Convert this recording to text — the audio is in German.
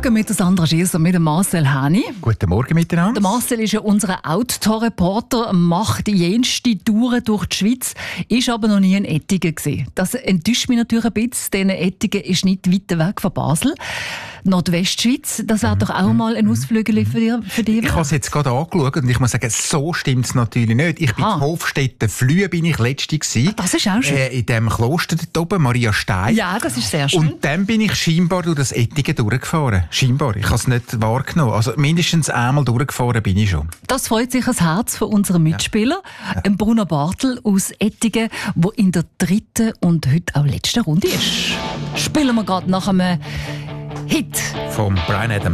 Morgen mit Sandra Schiesser, mit Marcel Häni. Guten Morgen miteinander. Der Marcel ist ja unser Outdoor-Reporter, macht jenste Touren durch die Schweiz, ist aber noch nie in Ettigen gewesen. Das enttäuscht mich natürlich ein bisschen, denn Ettigen ist nicht weit weg von Basel. Nordwestschweiz, das wäre doch auch mal ein Ausflug für dich. Ich habe es jetzt gerade angeschaut und ich muss sagen, so stimmt es natürlich nicht. Ich bin in Hofstetten Flühe, bin ich letzte gewesen. Das ist auch schön. In dem Kloster dort oben, Maria Stein. Ja, das ist sehr schön. Und dann bin ich scheinbar durch das Ettigen durchgefahren. Scheinbar. Ich habe es nicht wahrgenommen. Also mindestens einmal durchgefahren bin ich schon. Das freut sich das Herz von unserem Mitspieler, Bruno Bartel aus Ettigen, der in der 3. und heute auch letzten Runde ist. Spielen wir gerade nach einem Hit Vom Bryan Adams.